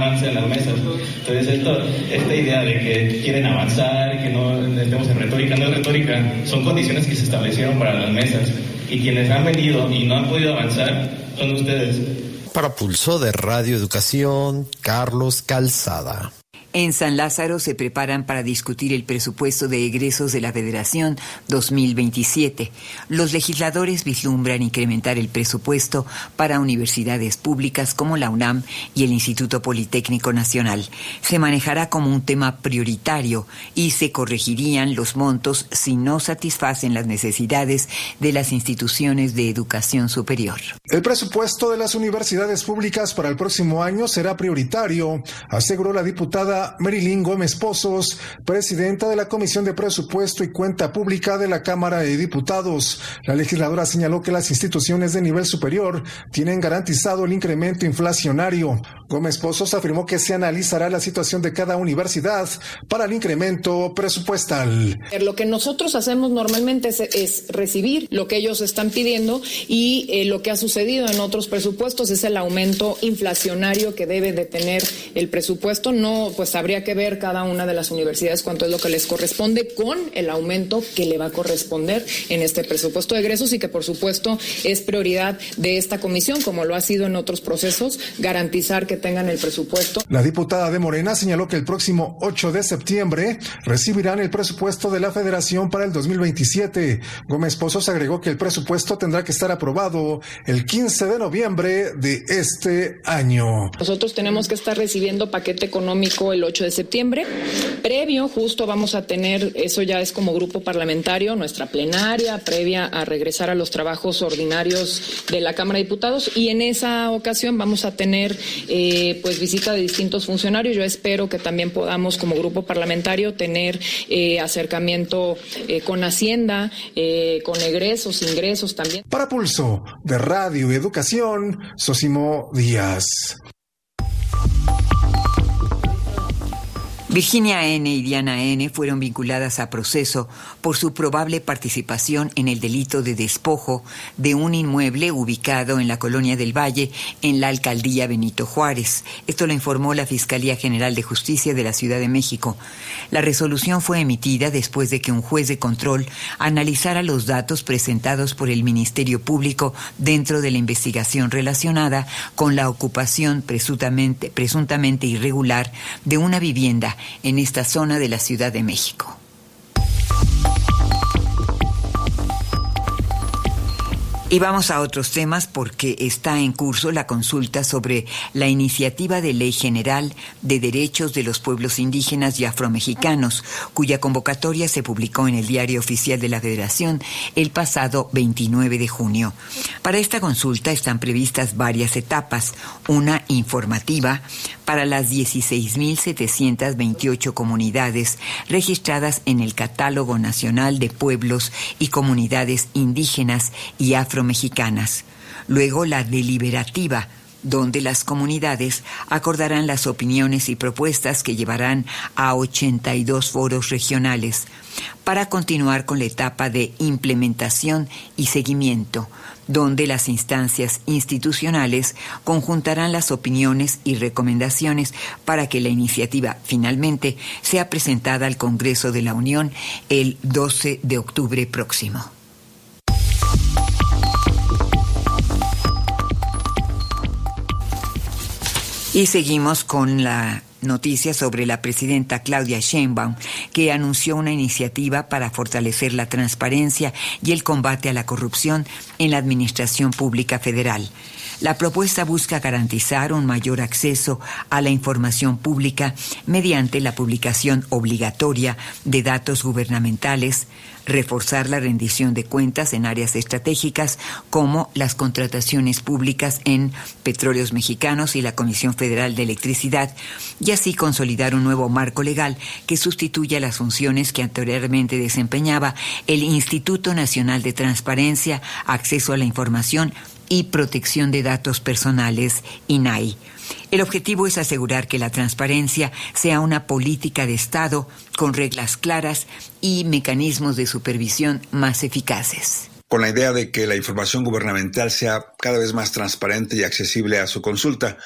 avance en las mesas. Entonces esta idea de que quieren avanzar, que no estemos en retórica, no es retórica, son condiciones que se establecieron para las mesas. Y quienes han venido y no han podido avanzar son ustedes. Para Pulso de Radio Educación, Carlos Calzada. En San Lázaro se preparan para discutir el presupuesto de egresos de la Federación 2027. Los legisladores vislumbran incrementar el presupuesto para universidades públicas como la UNAM y el Instituto Politécnico Nacional. Se manejará como un tema prioritario y se corregirían los montos si no satisfacen las necesidades de las instituciones de educación superior. El presupuesto de las universidades públicas para el próximo año será prioritario, aseguró la diputada Marilyn Gómez Pozos, presidenta de la Comisión de Presupuesto y Cuenta Pública de la Cámara de Diputados. La legisladora señaló que las instituciones de nivel superior tienen garantizado el incremento inflacionario. Gómez Pozos afirmó que se analizará la situación de cada universidad para el incremento presupuestal. Lo que nosotros hacemos normalmente es recibir lo que ellos están pidiendo y lo que ha sucedido en otros presupuestos es el aumento inflacionario que debe de tener el presupuesto. No, pues habría que ver cada una de las universidades cuánto es lo que les corresponde con el aumento que le va a corresponder en este presupuesto de egresos y que por supuesto es prioridad de esta comisión, como lo ha sido en otros procesos, garantizar que tengan el presupuesto. La diputada de Morena señaló que el próximo 8 de septiembre recibirán el presupuesto de la Federación para el 2027. Gómez Pozos agregó que el presupuesto tendrá que estar aprobado el 15 de noviembre de este año. Nosotros tenemos que estar recibiendo paquete económico el 8 de septiembre. Previo, justo vamos a tener, eso ya es como grupo parlamentario, nuestra plenaria previa a regresar a los trabajos ordinarios de la Cámara de Diputados y en esa ocasión vamos a tener pues visita de distintos funcionarios. Yo espero que también podamos como grupo parlamentario tener acercamiento con Hacienda, con egresos, ingresos también. Para Pulso de Radio y Educación, Sosimo Díaz. Virginia N. y Diana N. fueron vinculadas a proceso por su probable participación en el delito de despojo de un inmueble ubicado en la Colonia del Valle, en la alcaldía Benito Juárez. Esto lo informó la Fiscalía General de Justicia de la Ciudad de México. La resolución fue emitida después de que un juez de control analizara los datos presentados por el Ministerio Público dentro de la investigación relacionada con la ocupación presuntamente irregular de una vivienda en esta zona de la Ciudad de México. Y vamos a otros temas porque está en curso la consulta sobre la iniciativa de ley general de derechos de los pueblos indígenas y afromexicanos, cuya convocatoria se publicó en el Diario Oficial de la Federación el pasado 29 de junio. Para esta consulta están previstas varias etapas, una informativa para las 16.728 comunidades registradas en el Catálogo Nacional de Pueblos y Comunidades Indígenas y Afromexicanas. Luego la deliberativa, donde las comunidades acordarán las opiniones y propuestas que llevarán a 82 foros regionales, para continuar con la etapa de implementación y seguimiento, donde las instancias institucionales conjuntarán las opiniones y recomendaciones para que la iniciativa finalmente sea presentada al Congreso de la Unión el 12 de octubre próximo. Y seguimos con la noticia sobre la presidenta Claudia Sheinbaum, que anunció una iniciativa para fortalecer la transparencia y el combate a la corrupción en la Administración Pública Federal. La propuesta busca garantizar un mayor acceso a la información pública mediante la publicación obligatoria de datos gubernamentales, reforzar la rendición de cuentas en áreas estratégicas como las contrataciones públicas en Petróleos Mexicanos y la Comisión Federal de Electricidad, y así consolidar un nuevo marco legal que sustituya las funciones que anteriormente desempeñaba el Instituto Nacional de Transparencia, Acceso a la Información y Protección de Datos Personales, INAI. El objetivo es asegurar que la transparencia sea una política de Estado con reglas claras y mecanismos de supervisión más eficaces. Con la idea de que la información gubernamental sea cada vez más transparente y accesible a su consulta,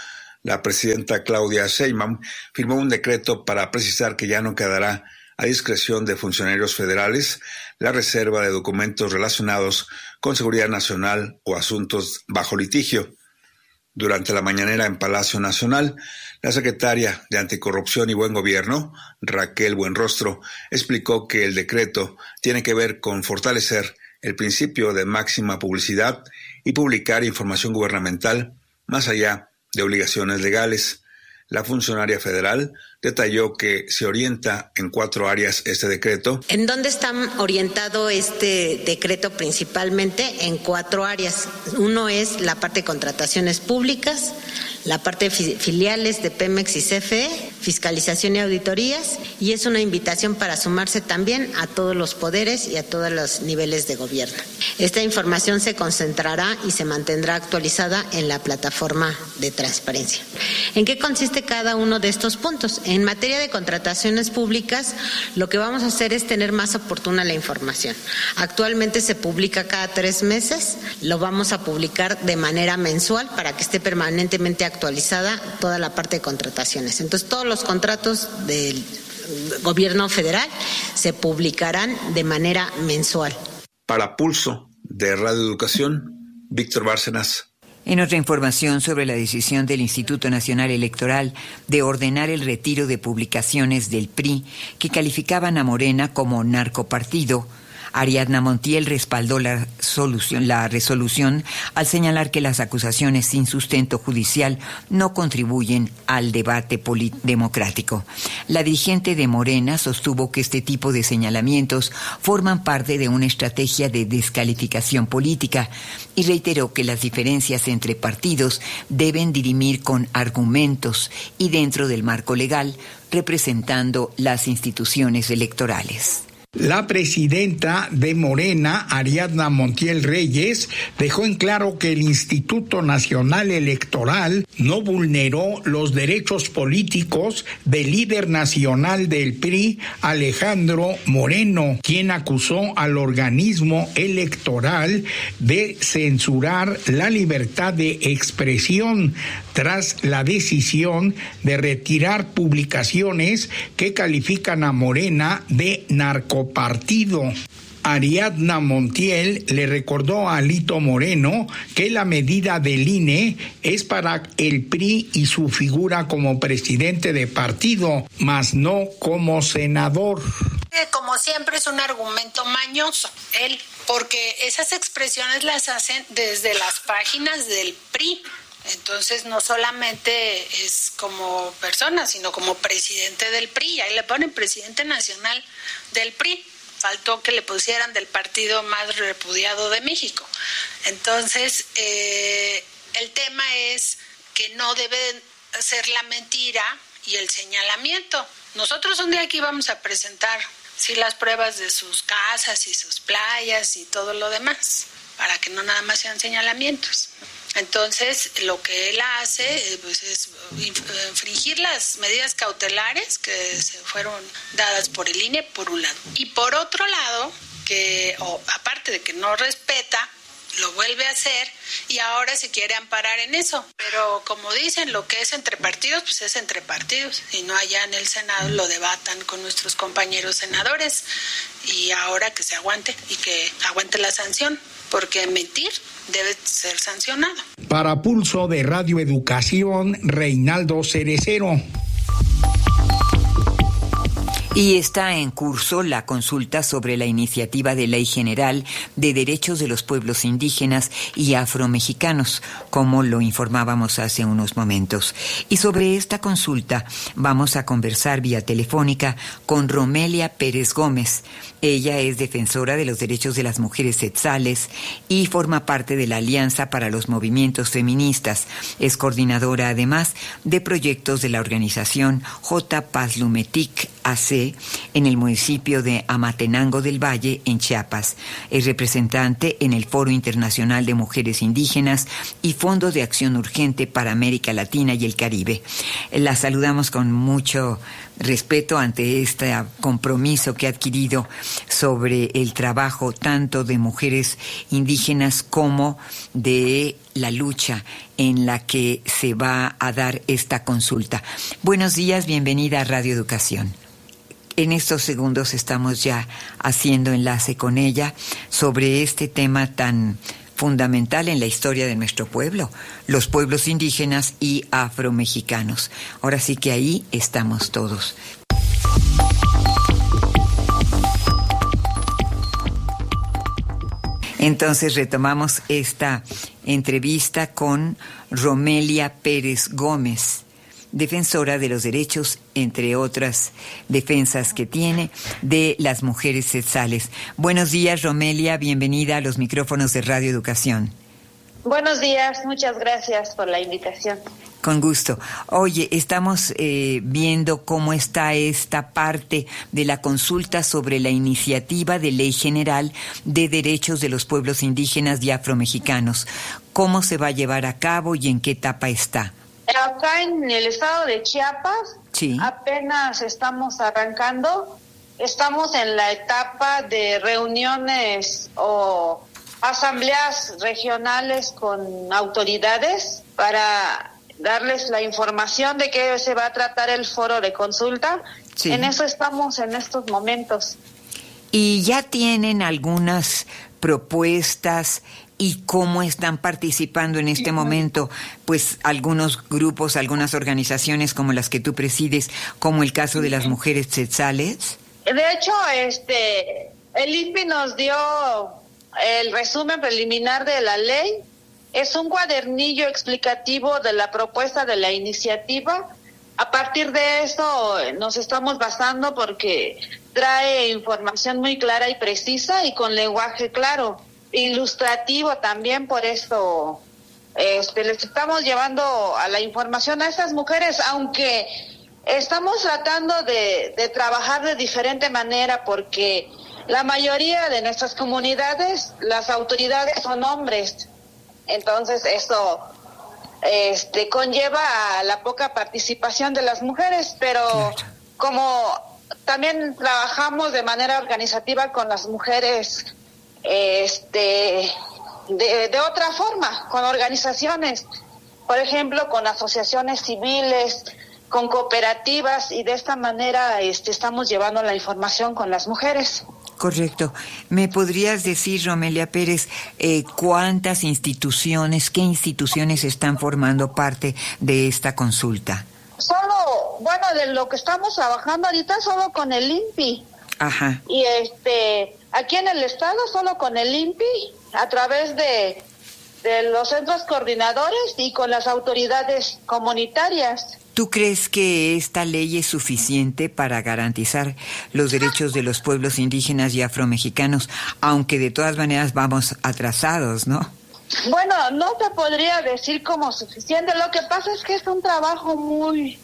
La presidenta Claudia Sheinbaum firmó un decreto para precisar que ya no quedará a discreción de funcionarios federales la reserva de documentos relacionados con seguridad nacional o asuntos bajo litigio. Durante la mañanera en Palacio Nacional, la secretaria de Anticorrupción y Buen Gobierno, Raquel Buenrostro, explicó que el decreto tiene que ver con fortalecer el principio de máxima publicidad y publicar información gubernamental más allá de obligaciones legales. La funcionaria federal detalló que se orienta en 4 áreas este decreto. ¿En dónde está orientado este decreto principalmente? En 4 áreas. Uno es la parte de contrataciones públicas, la parte de filiales de Pemex y CFE, fiscalización y auditorías, y es una invitación para sumarse también a todos los poderes y a todos los niveles de gobierno. Esta información se concentrará y se mantendrá actualizada en la plataforma de transparencia. ¿En qué consiste cada uno de estos puntos? En materia de contrataciones públicas, lo que vamos a hacer es tener más oportuna la información. Actualmente se publica cada 3 meses, lo vamos a publicar de manera mensual para que esté permanentemente actualizada toda la parte de contrataciones. Entonces, todos los contratos del gobierno federal se publicarán de manera mensual. Para Pulso de Radio Educación, Víctor Bárcenas. En otra información sobre la decisión del Instituto Nacional Electoral de ordenar el retiro de publicaciones del PRI que calificaban a Morena como narcopartido, Ariadna Montiel respaldó la resolución al señalar que las acusaciones sin sustento judicial no contribuyen al debate democrático. La dirigente de Morena sostuvo que este tipo de señalamientos forman parte de una estrategia de descalificación política y reiteró que las diferencias entre partidos deben dirimir con argumentos y dentro del marco legal, representando las instituciones electorales. La presidenta de Morena, Ariadna Montiel Reyes, dejó en claro que el Instituto Nacional Electoral no vulneró los derechos políticos del líder nacional del PRI, Alejandro Moreno, quien acusó al organismo electoral de censurar la libertad de expresión tras la decisión de retirar publicaciones que califican a Morena de narcopartido. Ariadna Montiel le recordó a Alito Moreno que la medida del INE es para el PRI y su figura como presidente de partido, mas no como senador. Como siempre es un argumento mañoso, porque esas expresiones las hacen desde las páginas del PRI. Entonces no solamente es como persona, sino como presidente del PRI. Ahí le ponen presidente nacional del PRI. Faltó que le pusieran del partido más repudiado de México. Entonces, el tema es que no debe ser la mentira y el señalamiento. Nosotros un día aquí vamos a presentar las pruebas de sus casas y sus playas y todo lo demás, para que no nada más sean señalamientos. Entonces, lo que él hace es infringir las medidas cautelares que se fueron dadas por el INE, por un lado. Y por otro lado, aparte de que no respeta, lo vuelve a hacer y ahora se quiere amparar en eso. Pero como dicen, lo que es entre partidos, pues es entre partidos. Y no allá en el Senado lo debatan con nuestros compañeros senadores. Y ahora que se aguante y que aguante la sanción, porque mentir debe ser sancionado. Para Pulso de Radio Educación, Reinaldo Cerecero. Y está en curso la consulta sobre la iniciativa de Ley General de Derechos de los Pueblos Indígenas y Afromexicanos, como lo informábamos hace unos momentos. Y sobre esta consulta vamos a conversar vía telefónica con Romelia Pérez Gómez. Ella es defensora de los derechos de las mujeres quetzales y forma parte de la Alianza para los Movimientos Feministas. Es coordinadora, además, de proyectos de la organización J. Pazlumetic AC Caribe, en el municipio de Amatenango del Valle, en Chiapas. Es representante en el Foro Internacional de Mujeres Indígenas y Fondo de Acción Urgente para América Latina y el Caribe. La saludamos con mucho respeto ante este compromiso que ha adquirido sobre el trabajo tanto de mujeres indígenas como de la lucha en la que se va a dar esta consulta. Buenos días, bienvenida a Radio Educación. En estos segundos estamos ya haciendo enlace con ella sobre este tema tan fundamental en la historia de nuestro pueblo, los pueblos indígenas y afromexicanos. Ahora sí que ahí estamos todos. Entonces retomamos esta entrevista con Romelia Pérez Gómez, defensora de los derechos, entre otras defensas que tiene, de las mujeres quetzales. Buenos días, Romelia, bienvenida a los micrófonos de Radio Educación. Buenos días, muchas gracias por la invitación. Con gusto. Oye, estamos viendo cómo está esta parte de la consulta sobre la iniciativa de Ley General de Derechos de los Pueblos Indígenas y Afromexicanos. ¿Cómo se va a llevar a cabo y en qué etapa está? Acá en el estado de Chiapas, sí, apenas estamos arrancando. Estamos en la etapa de reuniones o asambleas regionales con autoridades para darles la información de qué se va a tratar el foro de consulta. Sí. En eso estamos en estos momentos. ¿Y ya tienen algunas propuestas y cómo están participando en este momento? Pues algunos grupos, algunas organizaciones como las que tú presides, como el caso de las mujeres quetzales. De hecho, el INPI nos dio el resumen preliminar de la ley. Es un cuadernillo explicativo de la propuesta de la iniciativa. A partir de eso nos estamos basando porque trae información muy clara y precisa y con lenguaje claro, ilustrativo también. Por eso les estamos llevando a la información a estas mujeres, aunque estamos tratando de trabajar de diferente manera porque la mayoría de nuestras comunidades, las autoridades son hombres. Entonces eso conlleva a la poca participación de las mujeres, pero claro, como también trabajamos de manera organizativa con las mujeres de otra forma, con organizaciones, por ejemplo, con asociaciones civiles, con cooperativas, y de esta manera estamos llevando la información con las mujeres. Correcto. ¿Me podrías decir, Romelia Pérez, cuántas instituciones, qué instituciones están formando parte de esta consulta? Solo, bueno, de lo que estamos trabajando ahorita, solo con el INPI. Ajá. Y aquí en el estado, solo con el INPI, a través de los centros coordinadores y con las autoridades comunitarias. ¿Tú crees que esta ley es suficiente para garantizar los derechos de los pueblos indígenas y afromexicanos, aunque de todas maneras vamos atrasados, no? Bueno, no te podría decir como suficiente. Lo que pasa es que es un trabajo muy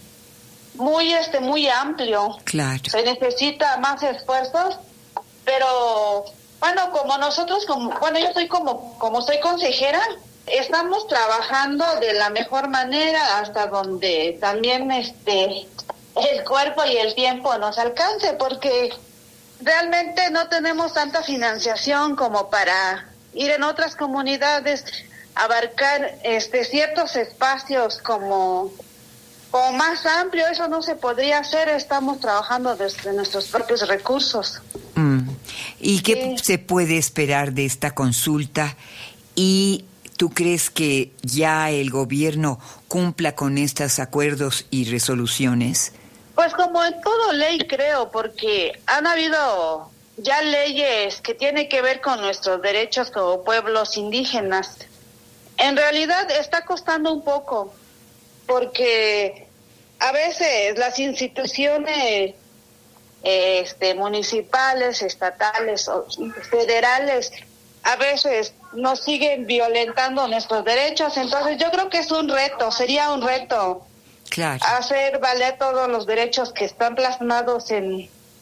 amplio. Claro. Se necesita más esfuerzos, pero bueno, como nosotros, yo soy como soy consejera, estamos trabajando de la mejor manera hasta donde también el cuerpo y el tiempo nos alcance, porque realmente no tenemos tanta financiación como para ir en otras comunidades, abarcar ciertos espacios como más amplio. Eso no se podría hacer. Estamos trabajando desde nuestros propios recursos. ¿Y qué se puede esperar de esta consulta? ¿Y tú crees que ya el gobierno cumpla con estos acuerdos y resoluciones? Pues como en todo ley, creo, porque han habido ya leyes que tienen que ver con nuestros derechos como pueblos indígenas. En realidad está costando un poco, porque a veces las instituciones municipales, estatales o federales a veces nos siguen violentando nuestros derechos. Entonces yo creo que es sería un reto, claro, hacer valer todos los derechos que están plasmados en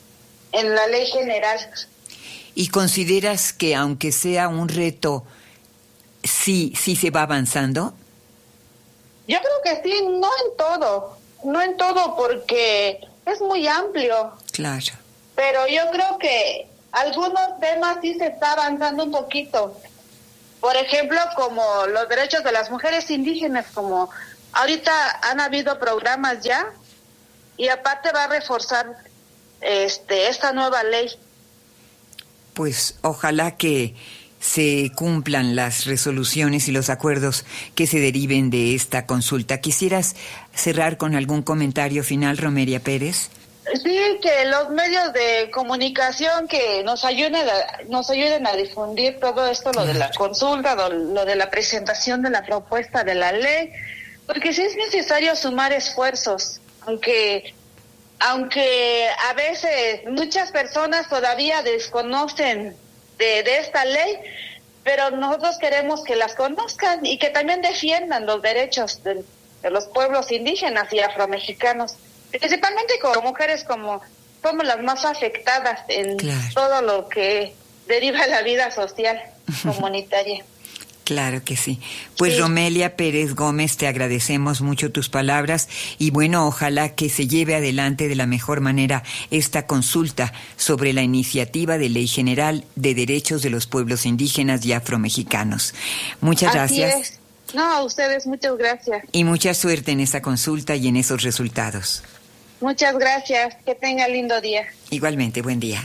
en la ley general. ¿Y consideras que aunque sea un reto, sí se va avanzando? Yo creo que sí, no en todo porque es muy amplio. Claro. Pero yo creo que algunos temas sí se está avanzando un poquito. Por ejemplo, como los derechos de las mujeres indígenas, como ahorita han habido programas ya, y aparte va a reforzar esta nueva ley. Pues ojalá que se cumplan las resoluciones y los acuerdos que se deriven de esta consulta. ¿Quisieras cerrar con algún comentario final, Romelia Pérez? Sí, que los medios de comunicación que nos ayuden a difundir todo esto, lo de la consulta, lo de la presentación de la propuesta de la ley, porque sí es necesario sumar esfuerzos, aunque a veces muchas personas todavía desconocen de esta ley, pero nosotros queremos que las conozcan y que también defiendan los derechos de los pueblos indígenas y afromexicanos, principalmente como mujeres, como somos las más afectadas en todo lo que deriva la vida social comunitaria. Claro que sí. Pues sí. Romelia Pérez Gómez, te agradecemos mucho tus palabras y bueno, ojalá que se lleve adelante de la mejor manera esta consulta sobre la iniciativa de Ley General de Derechos de los Pueblos Indígenas y Afromexicanos. Muchas gracias. Así es. No, a ustedes muchas gracias. Y mucha suerte en esa consulta y en esos resultados. Muchas gracias. Que tenga lindo día. Igualmente, buen día.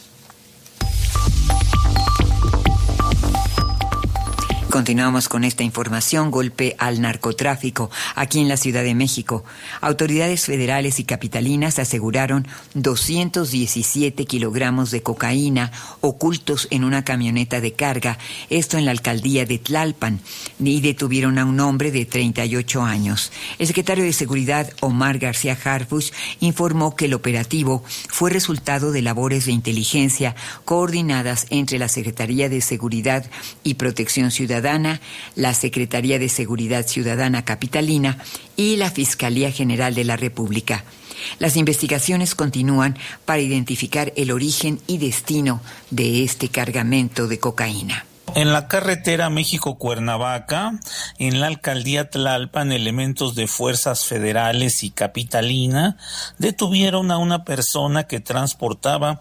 Continuamos con esta información. Golpe al narcotráfico aquí en la Ciudad de México. Autoridades federales y capitalinas aseguraron 217 kilogramos de cocaína ocultos en una camioneta de carga, esto en la alcaldía de Tlalpan, y detuvieron a un hombre de 38 años. El secretario de Seguridad, Omar García Harfuch, informó que el operativo fue resultado de labores de inteligencia coordinadas entre la Secretaría de Seguridad y Protección Ciudadana, la Secretaría de Seguridad Ciudadana Capitalina y la Fiscalía General de la República. Las investigaciones continúan para identificar el origen y destino de este cargamento de cocaína. En la carretera México-Cuernavaca, en la alcaldía Tlalpan, elementos de fuerzas federales y capitalina detuvieron a una persona que transportaba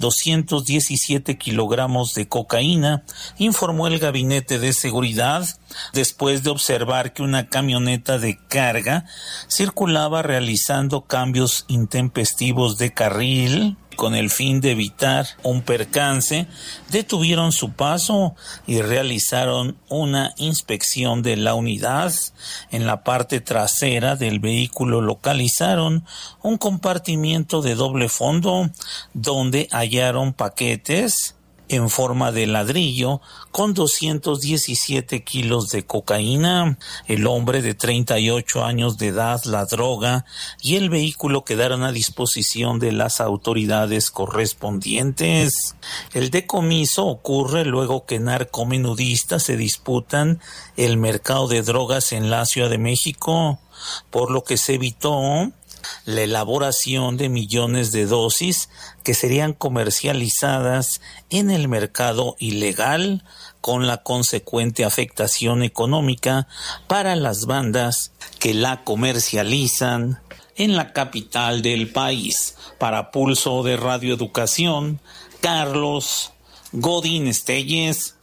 217 kilogramos de cocaína, informó el Gabinete de Seguridad, después de observar que una camioneta de carga circulaba realizando cambios intempestivos de carril. Con el fin de evitar un percance, detuvieron su paso y realizaron una inspección de la unidad. En la parte trasera del vehículo localizaron un compartimiento de doble fondo donde hallaron paquetes en forma de ladrillo con 217 kilos de cocaína. El hombre de 38 años de edad, la droga y el vehículo quedaron a disposición de las autoridades correspondientes. El decomiso ocurre luego que narcomenudistas se disputan el mercado de drogas en la Ciudad de México, por lo que se evitó la elaboración de millones de dosis que serían comercializadas en el mercado ilegal, con la consecuente afectación económica para las bandas que la comercializan en la capital del país. Para Pulso de Radio Educación, Carlos Godín Estelles.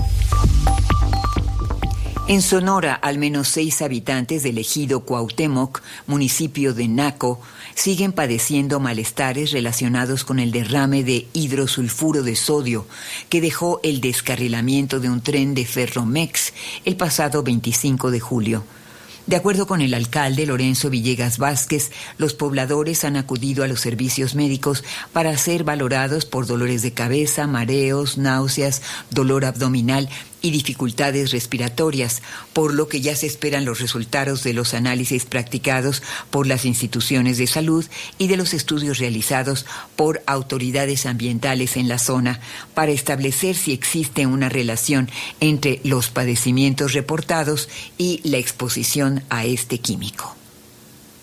En Sonora, al menos 6 habitantes del ejido Cuauhtémoc, municipio de Naco, siguen padeciendo malestares relacionados con el derrame de hidrosulfuro de sodio que dejó el descarrilamiento de un tren de Ferromex el pasado 25 de julio. De acuerdo con el alcalde Lorenzo Villegas Vázquez, los pobladores han acudido a los servicios médicos para ser valorados por dolores de cabeza, mareos, náuseas, dolor abdominal y dificultades respiratorias, por lo que ya se esperan los resultados de los análisis practicados por las instituciones de salud y de los estudios realizados por autoridades ambientales en la zona para establecer si existe una relación entre los padecimientos reportados y la exposición a este químico.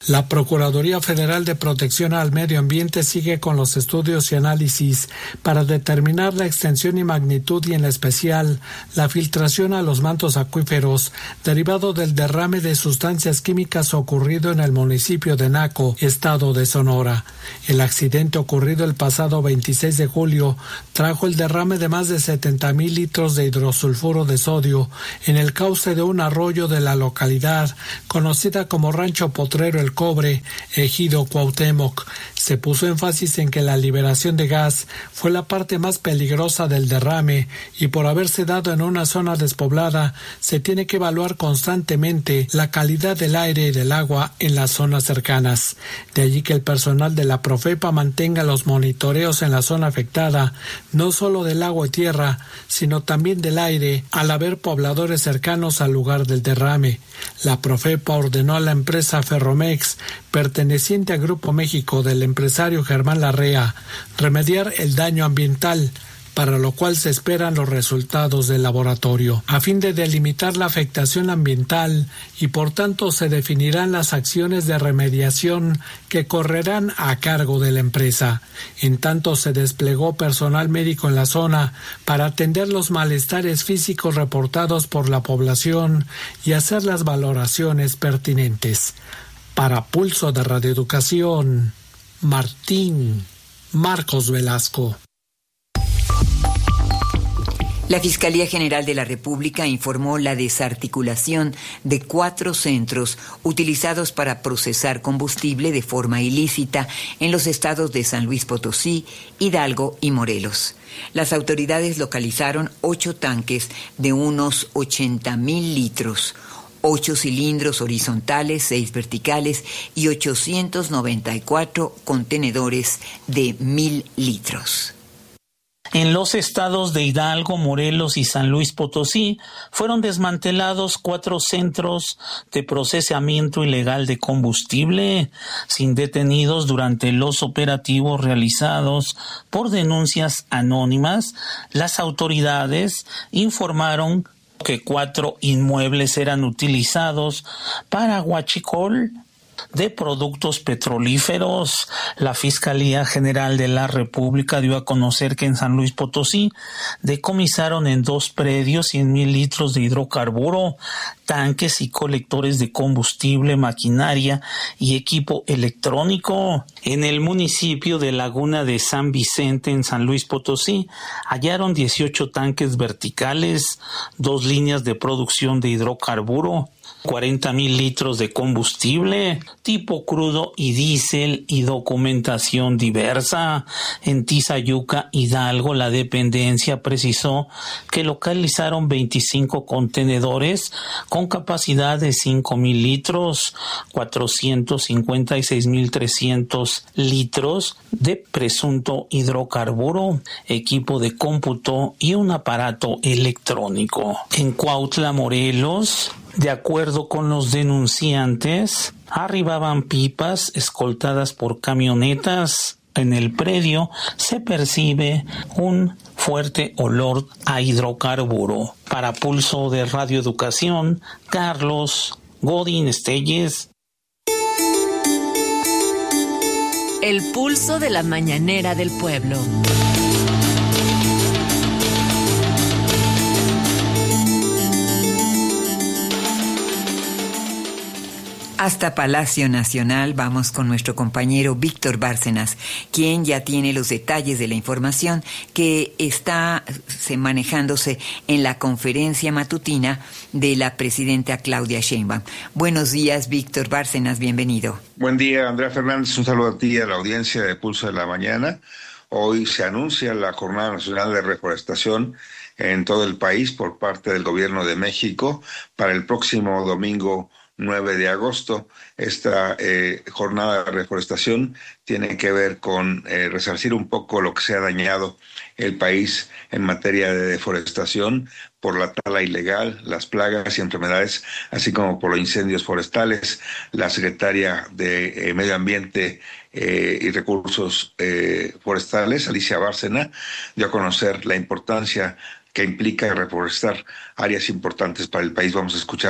La Procuraduría Federal de Protección al Medio Ambiente sigue con los estudios y análisis para determinar la extensión y magnitud y en especial la filtración a los mantos acuíferos derivado del derrame de sustancias químicas ocurrido en el municipio de Naco, estado de Sonora. El accidente ocurrido el pasado 26 de julio trajo el derrame de más de 70,000 litros de hidrosulfuro de sodio en el cauce de un arroyo de la localidad conocida como Rancho Potrero El Cobre, ejido Cuauhtémoc. Se puso énfasis en que la liberación de gas fue la parte más peligrosa del derrame y por haberse dado en una zona despoblada, se tiene que evaluar constantemente la calidad del aire y del agua en las zonas cercanas. De allí que el personal de la Profepa mantenga los monitoreos en la zona afectada, no solo del agua y tierra, sino también del aire, al haber pobladores cercanos al lugar del derrame. La Profepa ordenó a la empresa Ferromex, perteneciente al Grupo México del empresario Germán Larrea, remediar el daño ambiental, para lo cual se esperan los resultados del laboratorio, a fin de delimitar la afectación ambiental y por tanto se definirán las acciones de remediación que correrán a cargo de la empresa. En tanto se desplegó personal médico en la zona para atender los malestares físicos reportados por la población y hacer las valoraciones pertinentes. Para Pulso de Radioeducación, Marcos Velasco. La Fiscalía General de la República informó la desarticulación de 4 centros utilizados para procesar combustible de forma ilícita en los estados de San Luis Potosí, Hidalgo y Morelos. Las autoridades localizaron 8 tanques de unos 80,000 litros, 8 cilindros horizontales, 6 verticales y 894 contenedores de 1,000 litros. En los estados de Hidalgo, Morelos y San Luis Potosí fueron desmantelados 4 centros de procesamiento ilegal de combustible, sin detenidos durante los operativos realizados por denuncias anónimas. Las autoridades informaron que 4 inmuebles eran utilizados para huachicol de productos petrolíferos. La Fiscalía General de la República dio a conocer que en San Luis Potosí decomisaron en 2 predios 100,000 litros de hidrocarburo, tanques y colectores de combustible, maquinaria y equipo electrónico. En el municipio de Laguna de San Vicente, en San Luis Potosí, hallaron 18 tanques verticales, 2 líneas de producción de hidrocarburo, 40,000 litros de combustible, tipo crudo y diésel y documentación diversa. En Tizayuca, Hidalgo, la dependencia precisó que localizaron 25 contenedores con capacidad de 5,000 litros, 456,300 litros de presunto hidrocarburo, equipo de cómputo y un aparato electrónico. En Cuautla, Morelos, de acuerdo con los denunciantes, arribaban pipas escoltadas por camionetas. En el predio se percibe un fuerte olor a hidrocarburo. Para Pulso de Radioeducación, Carlos Godín Estelles. El pulso de la mañanera del pueblo. Hasta Palacio Nacional vamos con nuestro compañero Víctor Bárcenas, quien ya tiene los detalles de la información que está manejándose en la conferencia matutina de la presidenta Claudia Sheinbaum. Buenos días, Víctor Bárcenas, bienvenido. Buen día, Andrea Fernández, un saludo a ti y a la audiencia de Pulso de la Mañana. Hoy se anuncia la Jornada Nacional de Reforestación en todo el país por parte del Gobierno de México para el próximo domingo 9 de agosto. Esta jornada de reforestación tiene que ver con resarcir un poco lo que se ha dañado el país en materia de deforestación por la tala ilegal, las plagas y enfermedades, así como por los incendios forestales. La secretaria de Medio Ambiente y Recursos Forestales, Alicia Bárcena, dio a conocer la importancia que implica reforestar áreas importantes para el país. Vamos a escucharla.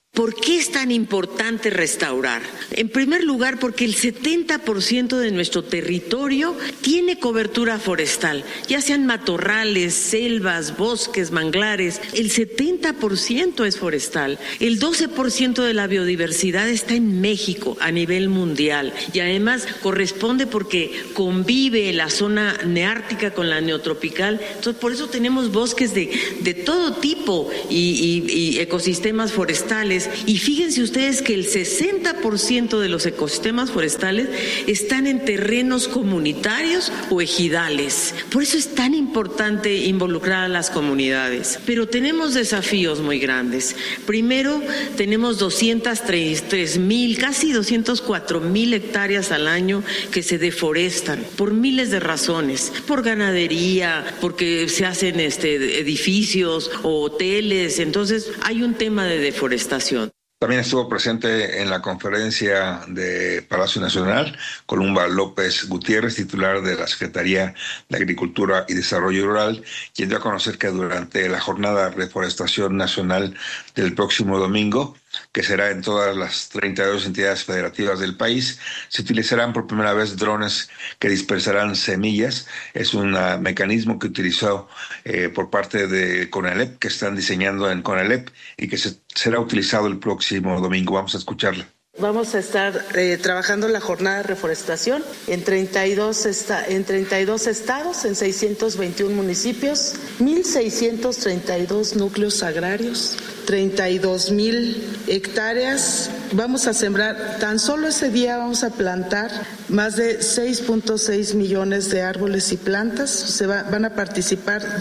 ¿Por qué es tan importante restaurar? En primer lugar, porque el 70% de nuestro territorio tiene cobertura forestal, ya sean matorrales, selvas, bosques, manglares. El 70% es forestal. El 12% de la biodiversidad está en México a nivel mundial y además corresponde porque convive la zona neártica con la neotropical. Entonces, por eso tenemos bosques de todo tipo y ecosistemas forestales. Y fíjense ustedes que el 60% de los ecosistemas forestales están en terrenos comunitarios o ejidales. Por eso es tan importante involucrar a las comunidades. Pero tenemos desafíos muy grandes. Primero, tenemos 203,000, casi 204,000 hectáreas al año que se deforestan por miles de razones. Por ganadería, porque se hacen edificios o hoteles. Entonces, hay un tema de deforestación. También estuvo presente en la conferencia de Palacio Nacional Columba López Gutiérrez, titular de la Secretaría de Agricultura y Desarrollo Rural, quien dio a conocer que durante la jornada de reforestación nacional del próximo domingo, que será en todas las 32 entidades federativas del país, se utilizarán por primera vez drones que dispersarán semillas. Es un mecanismo que utilizó por parte de CONALEP, que están diseñando en CONALEP y que será utilizado el próximo domingo. Vamos a escucharla. Vamos a estar trabajando la jornada de reforestación en 32 estados, en 621 municipios, 1,632 núcleos agrarios, 32,000 hectáreas. Vamos a sembrar, tan solo ese día vamos a plantar más de 6.6 millones de árboles y plantas. Van a participar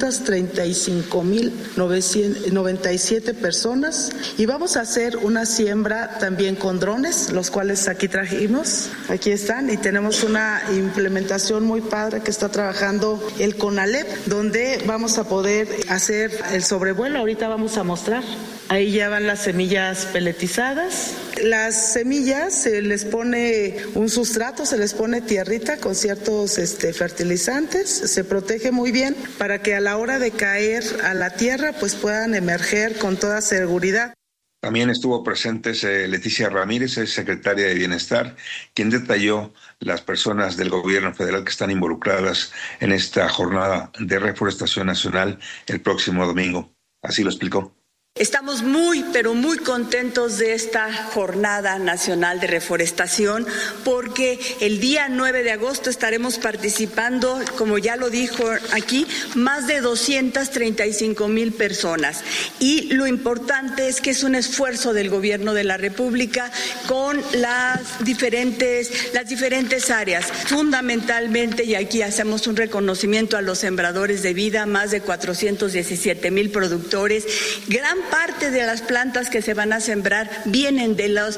235,997 personas y vamos a hacer una siembra también con drones, los cuales aquí trajimos. Aquí están y tenemos una implementación muy padre que está trabajando el CONALEP, donde vamos a poder hacer el sobrevuelo. Ahorita vamos a mostrar. Ahí ya van las semillas peletizadas. Las semillas se les pone un sustrato, se les pone tierrita con ciertos fertilizantes, se protege muy bien para que a la hora de caer a la tierra pues puedan emerger con toda seguridad. También estuvo presente Leticia Ramírez, es secretaria de Bienestar, quien detalló las personas del gobierno federal que están involucradas en esta jornada de reforestación nacional el próximo domingo. Así lo explicó. Estamos muy, pero muy contentos de esta Jornada Nacional de Reforestación porque el día 9 de agosto estaremos participando, como ya lo dijo aquí, más de 235,000 personas. Y lo importante es que es un esfuerzo del Gobierno de la República con las diferentes áreas. Fundamentalmente, y aquí hacemos un reconocimiento a los sembradores de vida, más de 417,000 productores. Gran parte de las plantas que se van a sembrar vienen de los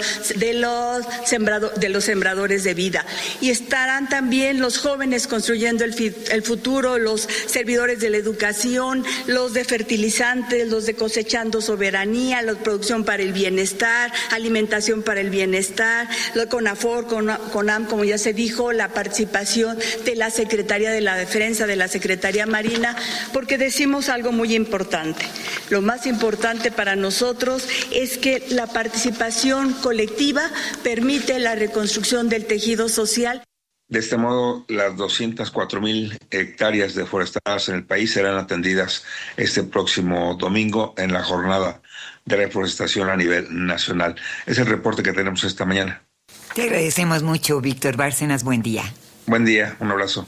sembradores de vida. Y estarán también los jóvenes construyendo el futuro, los servidores de la educación, los de fertilizantes, los de cosechando soberanía, la producción para el bienestar, alimentación para el bienestar, la CONAFOR, CONAM, como ya se dijo, la participación de la Secretaría de la Defensa, de la Secretaría Marina, porque decimos algo muy importante. Lo más importante para nosotros es que la participación colectiva permite la reconstrucción del tejido social. De este modo, las 204,000 hectáreas deforestadas en el país serán atendidas este próximo domingo en la jornada de reforestación a nivel nacional. Es el reporte que tenemos esta mañana. Te agradecemos mucho, Víctor Bárcenas. Buen día. Buen día, un abrazo.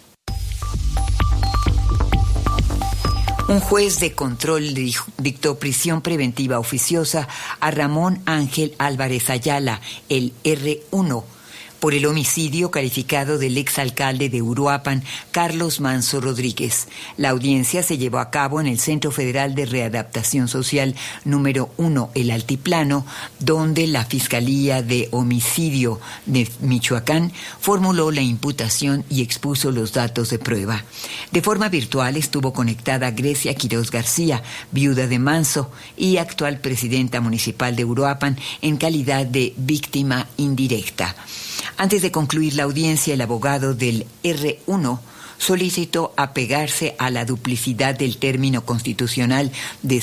Un juez de control dictó prisión preventiva oficiosa a Ramón Ángel Álvarez Ayala, el R1, por el homicidio calificado del exalcalde de Uruapan, Carlos Manso Rodríguez. La audiencia se llevó a cabo en el Centro Federal de Readaptación Social número 1, El Altiplano, donde la Fiscalía de Homicidio de Michoacán formuló la imputación y expuso los datos de prueba. De forma virtual estuvo conectada Grecia Quiroz García, viuda de Manso y actual presidenta municipal de Uruapan, en calidad de víctima indirecta. Antes de concluir la audiencia, el abogado del R1 solicitó apegarse a la duplicidad del término constitucional de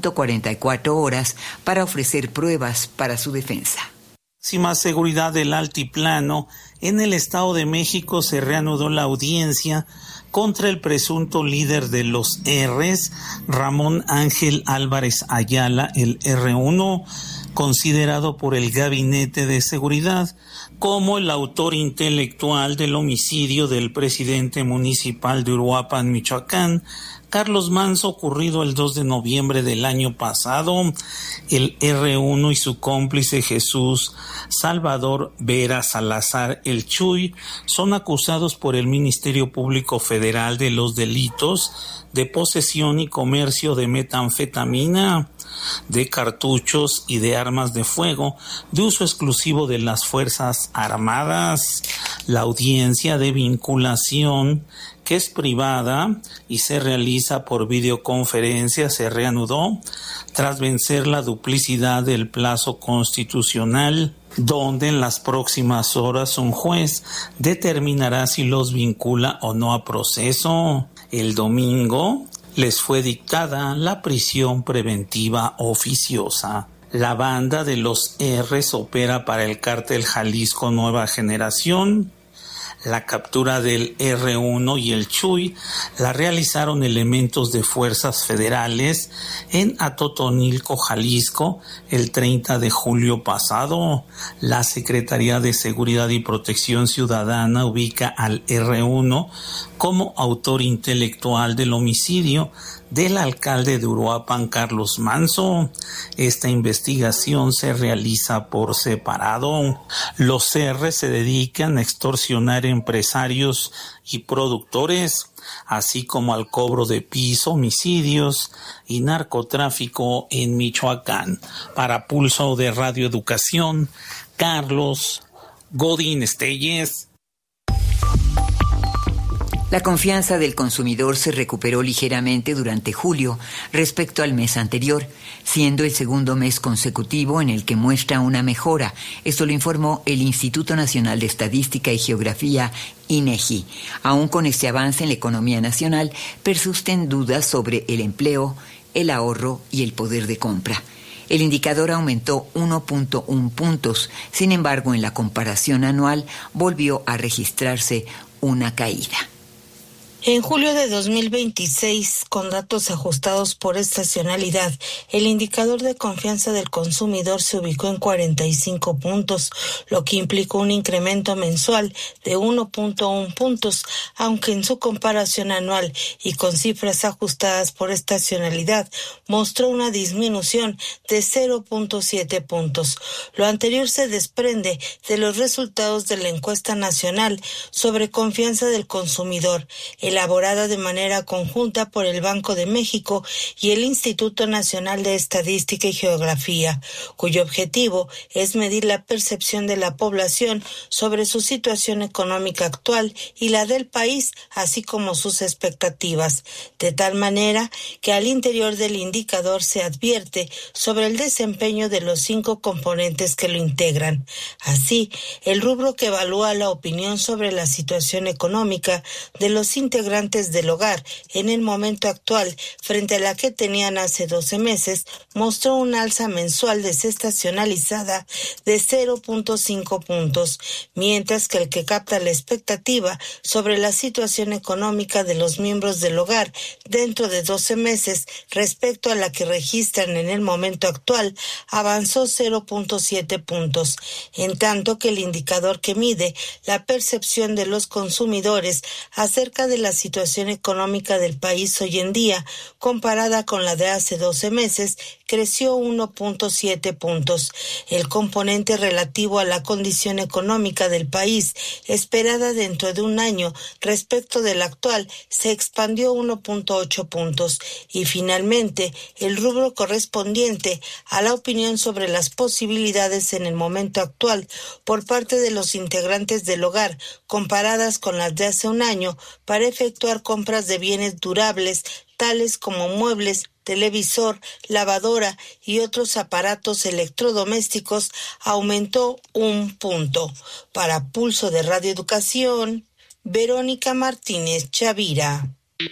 144 horas para ofrecer pruebas para su defensa. Sin más seguridad del altiplano, en el Estado de México se reanudó la audiencia contra el presunto líder de los R's, Ramón Ángel Álvarez Ayala, el R1, considerado por el Gabinete de Seguridad como el autor intelectual del homicidio del presidente municipal de Uruapan, Michoacán, Carlos Manzo, ocurrido el 2 de noviembre del año pasado. El R1 y su cómplice Jesús Salvador Vera Salazar el Chuy son acusados por el Ministerio Público Federal de los delitos de posesión y comercio de metanfetamina, de cartuchos y de armas de fuego de uso exclusivo de las Fuerzas Armadas. La audiencia de vinculación, que es privada y se realiza por videoconferencia, se reanudó tras vencer la duplicidad del plazo constitucional, donde en las próximas horas un juez determinará si los vincula o no a proceso. El domingo les fue dictada la prisión preventiva oficiosa. La banda de los R's opera para el cártel Jalisco Nueva Generación. La captura del R1 y el Chuy la realizaron elementos de fuerzas federales en Atotonilco, Jalisco, el 30 de julio pasado. La Secretaría de Seguridad y Protección Ciudadana ubica al R1 como autor intelectual del homicidio del alcalde de Uruapan, Carlos Manzo. Esta investigación se realiza por separado. Los R se dedican a extorsionar empresarios y productores, así como al cobro de piso, homicidios y narcotráfico en Michoacán. Para Pulso de Radio Educación, Carlos Godín Estelles. La confianza del consumidor se recuperó ligeramente durante julio respecto al mes anterior, siendo el segundo mes consecutivo en el que muestra una mejora. Esto lo informó el Instituto Nacional de Estadística y Geografía, INEGI. Aún con este avance en la economía nacional, persisten dudas sobre el empleo, el ahorro y el poder de compra. El indicador aumentó 1.1 puntos. Sin embargo, en la comparación anual volvió a registrarse una caída. En julio de 2026, con datos ajustados por estacionalidad, el indicador de confianza del consumidor se ubicó en 45 puntos, lo que implicó un incremento mensual de 1.1 puntos, aunque en su comparación anual y con cifras ajustadas por estacionalidad, mostró una disminución de 0.7 puntos. Lo anterior se desprende de los resultados de la encuesta nacional sobre confianza del consumidor, elaborada de manera conjunta por el Banco de México y el Instituto Nacional de Estadística y Geografía, cuyo objetivo es medir la percepción de la población sobre su situación económica actual y la del país, así como sus expectativas, de tal manera que al interior del indicador se advierte sobre el desempeño de los 5 componentes que lo integran. Así, el rubro que evalúa la opinión sobre la situación económica de los integrantes del hogar en el momento actual frente a la que tenían hace 12 meses, mostró un alza mensual desestacionalizada de 0.5 puntos, mientras que el que capta la expectativa sobre la situación económica de los miembros del hogar dentro de 12 meses respecto a la que registran en el momento actual avanzó 0.7 puntos, en tanto que el indicador que mide la percepción de los consumidores acerca de la situación económica del país hoy en día, comparada con la de hace 12 meses, creció 1.7 puntos. El componente relativo a la condición económica del país, esperada dentro de un año respecto del actual, se expandió 1.8 puntos. Y finalmente, el rubro correspondiente a la opinión sobre las posibilidades en el momento actual por parte de los integrantes del hogar, comparadas con las de hace un año, para efectuar compras de bienes durables, tales como muebles, televisor, lavadora y otros aparatos electrodomésticos, aumentó 1 punto. Para Pulso de Radio Educación, Verónica Martínez Chavira.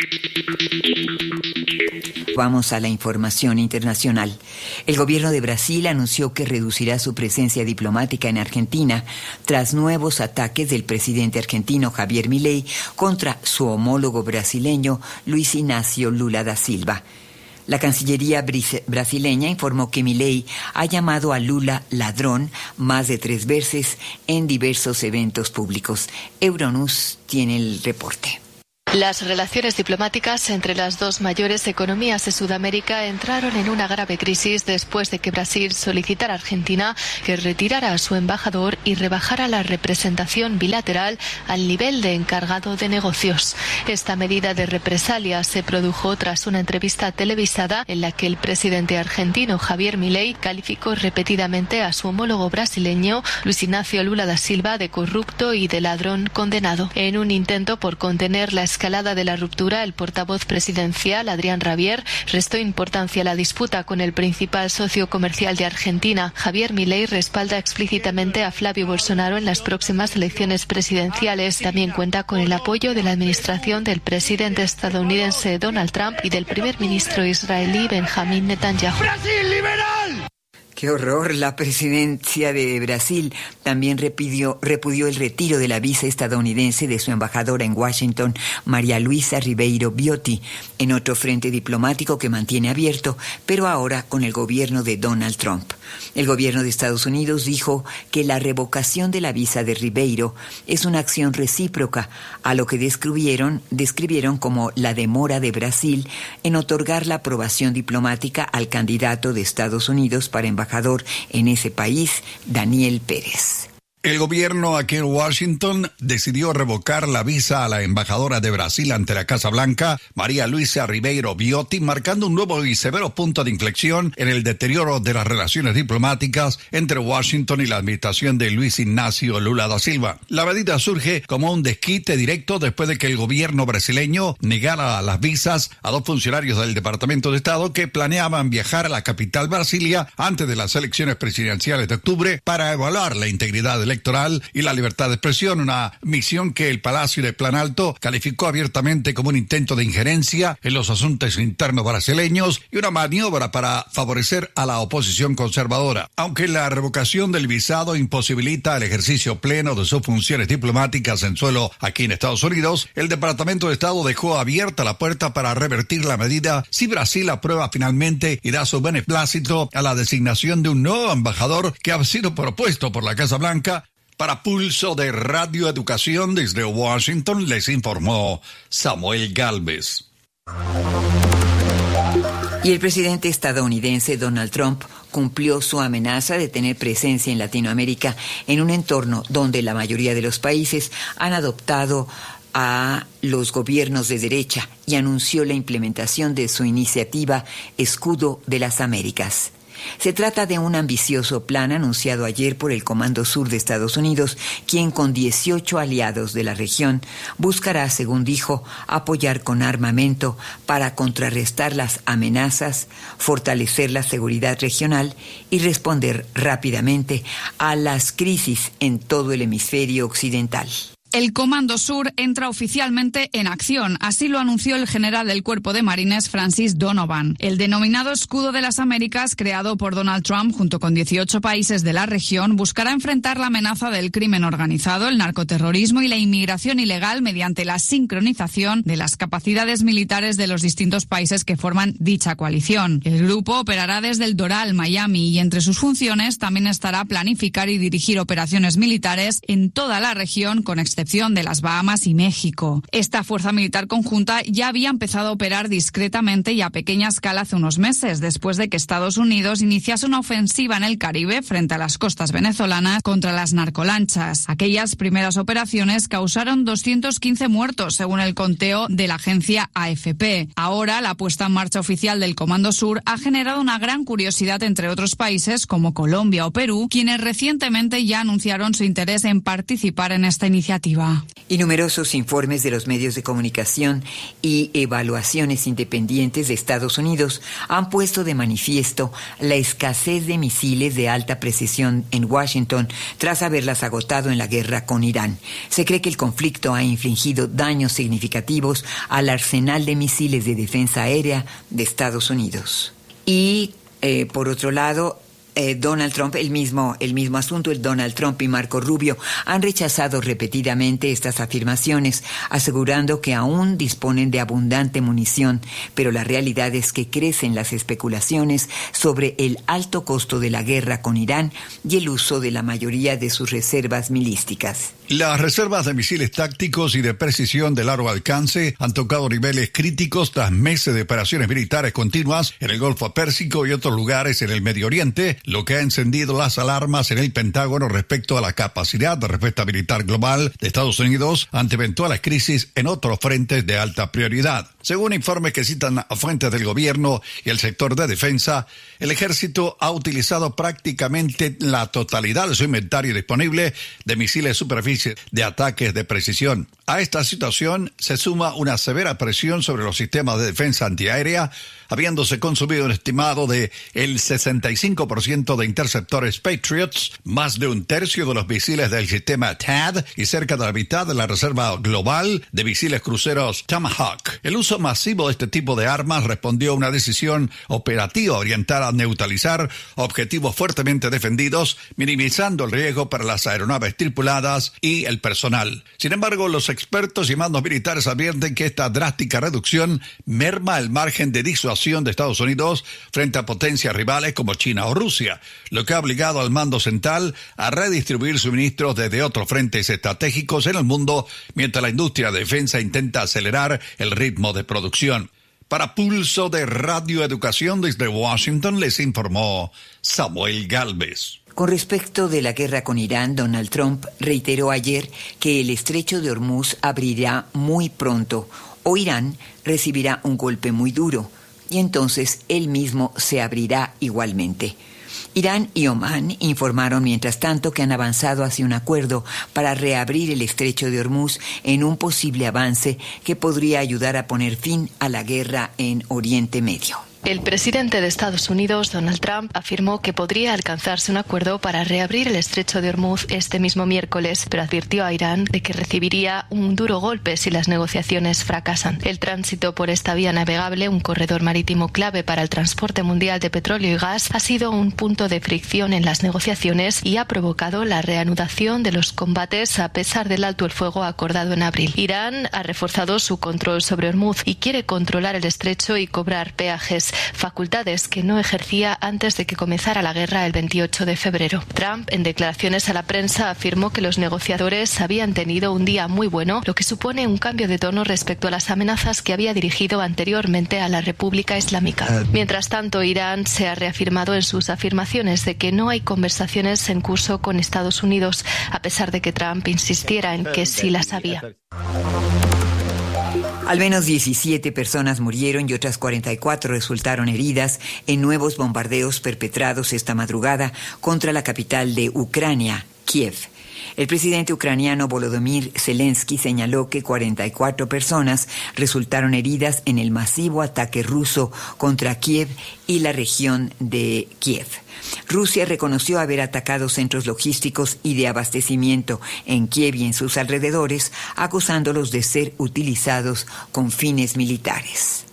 Vamos a la información internacional. El gobierno de Brasil anunció que reducirá su presencia diplomática en Argentina tras nuevos ataques del presidente argentino Javier Milei contra su homólogo brasileño Luis Inácio Lula da Silva. La Cancillería brasileña informó que Milei ha llamado a Lula ladrón más de 3 veces en diversos eventos públicos. Euronews tiene el reporte. Las relaciones diplomáticas entre las dos mayores economías de Sudamérica entraron en una grave crisis después de que Brasil solicitara a Argentina que retirara a su embajador y rebajara la representación bilateral al nivel de encargado de negocios. Esta medida de represalia se produjo tras una entrevista televisada en la que el presidente argentino Javier Milei calificó repetidamente a su homólogo brasileño Luis Inácio Lula da Silva de corrupto y de ladrón condenado. En un intento por contener la escalada de la ruptura, el portavoz presidencial, Adrián Rabier, restó importancia a la disputa con el principal socio comercial de Argentina. Javier Milei respalda explícitamente a Flavio Bolsonaro en las próximas elecciones presidenciales. También cuenta con el apoyo de la administración del presidente estadounidense Donald Trump y del primer ministro israelí Benjamín Netanyahu. ¡Brasil liberal! ¡Qué horror! La presidencia de Brasil también repudió el retiro de la visa estadounidense de su embajadora en Washington, María Luisa Ribeiro Viotti, en otro frente diplomático que mantiene abierto, pero ahora con el gobierno de Donald Trump. El gobierno de Estados Unidos dijo que la revocación de la visa de Ribeiro es una acción recíproca a lo que describieron como la demora de Brasil en otorgar la aprobación diplomática al candidato de Estados Unidos para embajador en ese país, Daniel Pérez. El gobierno aquí en Washington decidió revocar la visa a la embajadora de Brasil ante la Casa Blanca, María Luisa Ribeiro Viotti, marcando un nuevo y severo punto de inflexión en el deterioro de las relaciones diplomáticas entre Washington y la administración de Luis Ignacio Lula da Silva. La medida surge como un desquite directo después de que el gobierno brasileño negara las visas a 2 funcionarios del Departamento de Estado que planeaban viajar a la capital Brasilia antes de las elecciones presidenciales de octubre para evaluar la integridad electoral y la libertad de expresión, una misión que el Palacio de Planalto calificó abiertamente como un intento de injerencia en los asuntos internos brasileños y una maniobra para favorecer a la oposición conservadora. Aunque la revocación del visado imposibilita el ejercicio pleno de sus funciones diplomáticas en suelo aquí en Estados Unidos, el Departamento de Estado dejó abierta la puerta para revertir la medida si Brasil aprueba finalmente y da su beneplácito a la designación de un nuevo embajador que ha sido propuesto por la Casa Blanca. Para Pulso de Radio Educación desde Washington les informó Samuel Gálvez. Y el presidente estadounidense Donald Trump cumplió su amenaza de tener presencia en Latinoamérica en un entorno donde la mayoría de los países han adoptado a los gobiernos de derecha y anunció la implementación de su iniciativa Escudo de las Américas. Se trata de un ambicioso plan anunciado ayer por el Comando Sur de Estados Unidos, quien con 18 aliados de la región buscará, según dijo, apoyar con armamento para contrarrestar las amenazas, fortalecer la seguridad regional y responder rápidamente a las crisis en todo el hemisferio occidental. El Comando Sur entra oficialmente en acción, así lo anunció el general del Cuerpo de Marines Francis Donovan. El denominado Escudo de las Américas, creado por Donald Trump junto con 18 países de la región, buscará enfrentar la amenaza del crimen organizado, el narcoterrorismo y la inmigración ilegal mediante la sincronización de las capacidades militares de los distintos países que forman dicha coalición. El grupo operará desde el Doral, Miami, y entre sus funciones también estará planificar y dirigir operaciones militares en toda la región, con excepción de las Bahamas y México. Esta fuerza militar conjunta ya había empezado a operar discretamente y a pequeña escala hace unos meses, después de que Estados Unidos iniciase una ofensiva en el Caribe frente a las costas venezolanas contra las narcolanchas. Aquellas primeras operaciones causaron 215 muertos, según el conteo de la agencia AFP. Ahora, la puesta en marcha oficial del Comando Sur ha generado una gran curiosidad entre otros países como Colombia o Perú, quienes recientemente ya anunciaron su interés en participar en esta iniciativa. Y numerosos informes de los medios de comunicación y evaluaciones independientes de Estados Unidos han puesto de manifiesto la escasez de misiles de alta precisión en Washington tras haberlas agotado en la guerra con Irán. Se cree que el conflicto ha infligido daños significativos al arsenal de misiles de defensa aérea de Estados Unidos. Y, por otro lado, Donald Trump, el mismo asunto, Donald Trump y Marco Rubio han rechazado repetidamente estas afirmaciones, asegurando que aún disponen de abundante munición, pero la realidad es que crecen las especulaciones sobre el alto costo de la guerra con Irán y el uso de la mayoría de sus reservas milísticas. Las reservas de misiles tácticos y de precisión de largo alcance han tocado niveles críticos tras meses de operaciones militares continuas en el Golfo Pérsico y otros lugares en el Medio Oriente, lo que ha encendido las alarmas en el Pentágono respecto a la capacidad de respuesta militar global de Estados Unidos ante eventuales crisis en otros frentes de alta prioridad. Según informes que citan a fuentes del gobierno y el sector de defensa, el ejército ha utilizado prácticamente la totalidad de su inventario disponible de misiles superficiales de ataques de precisión. A esta situación se suma una severa presión sobre los sistemas de defensa antiaérea, habiéndose consumido un estimado de el 65% de interceptores Patriots, más de un tercio de los misiles del sistema THAAD y cerca de la mitad de la reserva global de misiles cruceros Tomahawk. El uso masivo de este tipo de armas respondió a una decisión operativa orientada a neutralizar objetivos fuertemente defendidos, minimizando el riesgo para las aeronaves tripuladas y el personal. Sin embargo, los expertos y mandos militares advierten que esta drástica reducción merma el margen de disuasión de Estados Unidos frente a potencias rivales como China o Rusia, lo que ha obligado al mando central a redistribuir suministros desde otros frentes estratégicos en el mundo, mientras la industria de defensa intenta acelerar el ritmo de producción. Para Pulso de Radio Educación desde Washington les informó Samuel Gálvez. Con respecto de la guerra con Irán, Donald Trump reiteró ayer que el estrecho de Hormuz abrirá muy pronto o Irán recibirá un golpe muy duro y entonces él mismo se abrirá igualmente. Irán y Omán informaron mientras tanto que han avanzado hacia un acuerdo para reabrir el estrecho de Hormuz en un posible avance que podría ayudar a poner fin a la guerra en Oriente Medio. El presidente de Estados Unidos, Donald Trump, afirmó que podría alcanzarse un acuerdo para reabrir el estrecho de Hormuz este mismo miércoles, pero advirtió a Irán de que recibiría un duro golpe si las negociaciones fracasan. El tránsito por esta vía navegable, un corredor marítimo clave para el transporte mundial de petróleo y gas, ha sido un punto de fricción en las negociaciones y ha provocado la reanudación de los combates a pesar del alto el fuego acordado en abril. Irán ha reforzado su control sobre Hormuz y quiere controlar el estrecho y cobrar peajes, facultades que no ejercía antes de que comenzara la guerra el 28 de febrero. Trump, en declaraciones a la prensa, afirmó que los negociadores habían tenido un día muy bueno, lo que supone un cambio de tono respecto a las amenazas que había dirigido anteriormente a la República Islámica. Mientras tanto, Irán se ha reafirmado en sus afirmaciones de que no hay conversaciones en curso con Estados Unidos, a pesar de que Trump insistiera en que sí las había. Al menos 17 personas murieron y otras 44 resultaron heridas en nuevos bombardeos perpetrados esta madrugada contra la capital de Ucrania, Kiev. El presidente ucraniano Volodymyr Zelensky señaló que 44 personas resultaron heridas en el masivo ataque ruso contra Kiev y la región de Kiev. Rusia reconoció haber atacado centros logísticos y de abastecimiento en Kiev y en sus alrededores, acusándolos de ser utilizados con fines militares.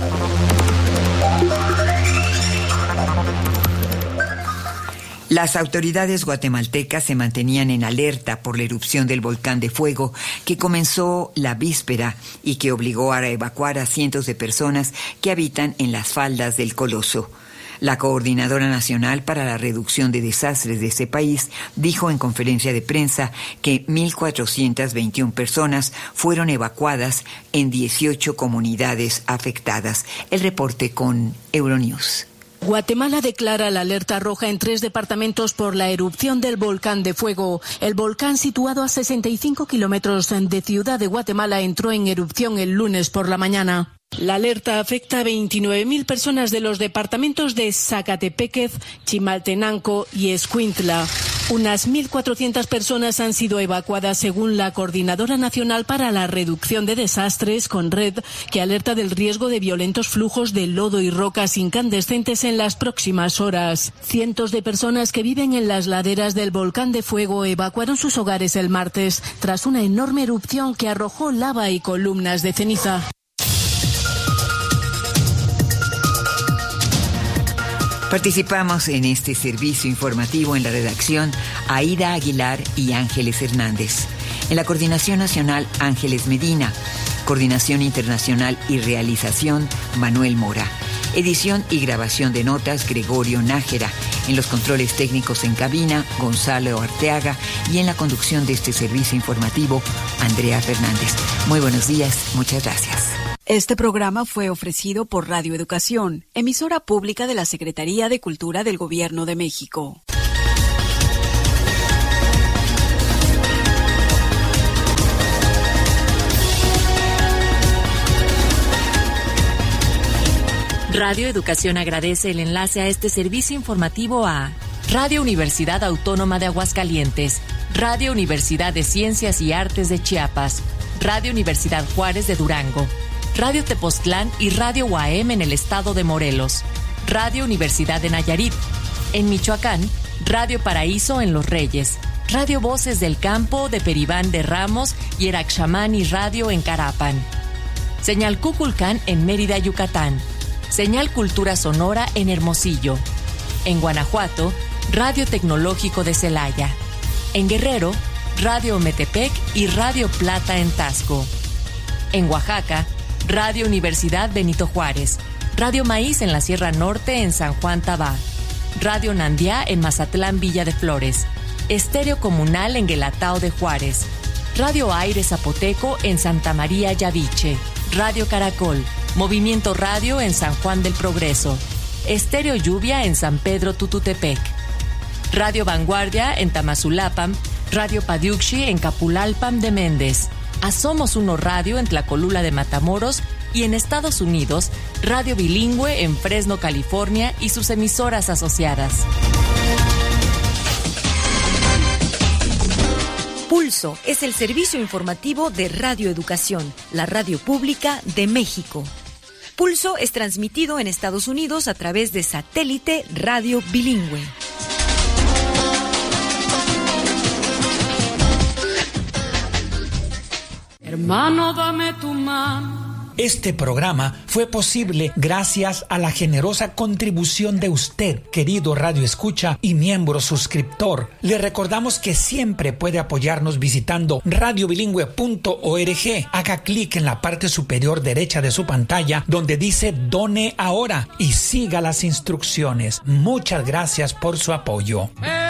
Las autoridades guatemaltecas se mantenían en alerta por la erupción del volcán de fuego que comenzó la víspera y que obligó a evacuar a cientos de personas que habitan en las faldas del coloso. La Coordinadora Nacional para la Reducción de Desastres de ese país dijo en conferencia de prensa que 1.421 personas fueron evacuadas en 18 comunidades afectadas. El reporte con Euronews. Guatemala declara la alerta roja en 3 departamentos por la erupción del volcán de fuego. El volcán, situado a 65 kilómetros de Ciudad de Guatemala, entró en erupción el lunes por la mañana. La alerta afecta a 29.000 personas de los departamentos de Zacatepéquez, Chimaltenango y Escuintla. Unas 1.400 personas han sido evacuadas según la Coordinadora Nacional para la Reducción de Desastres, CONRED, que alerta del riesgo de violentos flujos de lodo y rocas incandescentes en las próximas horas. Cientos de personas que viven en las laderas del volcán de fuego evacuaron sus hogares el martes tras una enorme erupción que arrojó lava y columnas de ceniza. Participamos en este servicio informativo en la redacción Aida Aguilar y Ángeles Hernández. En la Coordinación Nacional, Ángeles Medina. Coordinación Internacional y Realización, Manuel Mora. Edición y grabación de notas, Gregorio Nájera. En los controles técnicos en cabina, Gonzalo Arteaga. Y en la conducción de este servicio informativo, Andrea Fernández. Muy buenos días, muchas gracias. Este programa fue ofrecido por Radio Educación, emisora pública de la Secretaría de Cultura del Gobierno de México. Radio Educación agradece el enlace a este servicio informativo a Radio Universidad Autónoma de Aguascalientes, Radio Universidad de Ciencias y Artes de Chiapas, Radio Universidad Juárez de Durango, Radio Tepoztlán y Radio UAM en el estado de Morelos, Radio Universidad de Nayarit. En Michoacán, Radio Paraíso en Los Reyes, Radio Voces del Campo de Peribán de Ramos y Eraxamani Radio en Carapan. Señal Cuculcán en Mérida, Yucatán. Señal Cultura Sonora en Hermosillo. En Guanajuato, Radio Tecnológico de Celaya. En Guerrero, Radio Metepec y Radio Plata en Tasco. En Oaxaca, Radio Universidad Benito Juárez, Radio Maíz en la Sierra Norte en San Juan Tabá, Radio Nandiá en Mazatlán Villa de Flores, Estéreo Comunal en Guelatao de Juárez, Radio Aire Zapoteco en Santa María Yaviche, Radio Caracol, Movimiento Radio en San Juan del Progreso, Estéreo Lluvia en San Pedro Tututepec, Radio Vanguardia en Tamazulapam, Radio Padiuxi en Capulalpam de Méndez, Asomos Uno Radio en Tlacolula de Matamoros y en Estados Unidos, Radio Bilingüe en Fresno, California y sus emisoras asociadas. Pulso es el servicio informativo de Radio Educación, la radio pública de México. Pulso es transmitido en Estados Unidos a través de satélite Radio Bilingüe. Hermano, dame tu mano. Este programa fue posible gracias a la generosa contribución de usted, querido Radio Escucha y miembro suscriptor. Le recordamos que siempre puede apoyarnos visitando radiobilingüe.org. Haga clic en la parte superior derecha de su pantalla donde dice Done Ahora y siga las instrucciones. Muchas gracias por su apoyo.